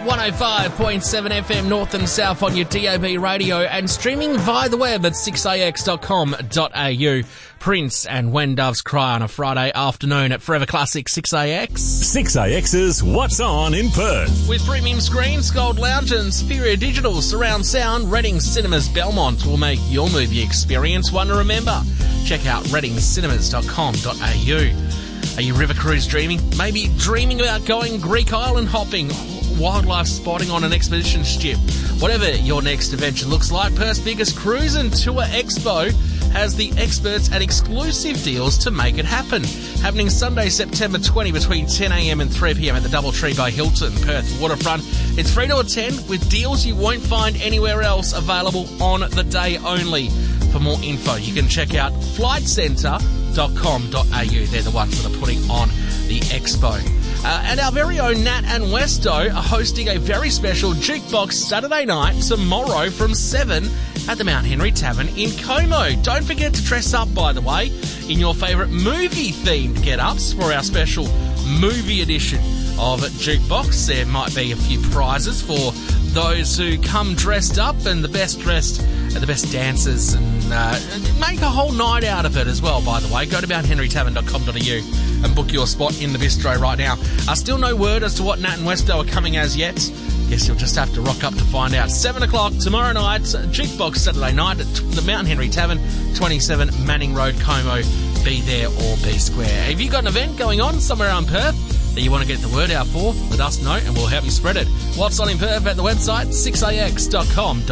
105.7 FM North and South on your DAB radio and streaming via the web at 6ax.com.au. Prince and When Doves Cry on a Friday afternoon at Forever Classic 6AX. 6AX's What's On in Perth. With premium screens, Gold Lounge and superior digital surround sound, Reading Cinemas Belmont will make your movie experience one to remember. Check out readingcinemas.com.au. Are you river cruise dreaming? Maybe dreaming about going Greek island hopping, wildlife spotting on an expedition ship. Whatever your next adventure looks like, Perth's biggest cruise and tour expo has the experts and exclusive deals to make it happen. Happening Sunday, September 20 between 10am and 3pm at the Doubletree by Hilton, Perth Waterfront. It's free to attend with deals you won't find anywhere else, available on the day only. For more info, you can check out flightcentre.com.au. They're the ones that are putting on the expo. And our very own Nat and Westo are hosting a very special Jukebox Saturday night tomorrow from 7 at the Mount Henry Tavern in Como. Don't forget to dress up, by the way, in your favourite movie-themed get-ups for our special movie edition of Jukebox. There might be a few prizes for those who come dressed up, and the best dressed are the best dancers, and make a whole night out of it as well, by the way. Go to mounthenrytavern.com.au and book your spot in the bistro right now. Still no word as to what Nat and Westo are coming as yet. Guess you'll just have to rock up to find out. 7 o'clock tomorrow night, Jukebox Saturday night at the Mount Henry Tavern, 27 Manning Road, Como. Be there or be square. Have you got an event going on somewhere around Perth that you want to get the word out for? Let us know and we'll help you spread it. What's on in Perth at the website, 6ax.com.au.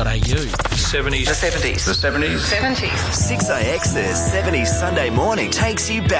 70s. The 70s. The 70s. 70s. 6AX's 70s Sunday morning takes you back.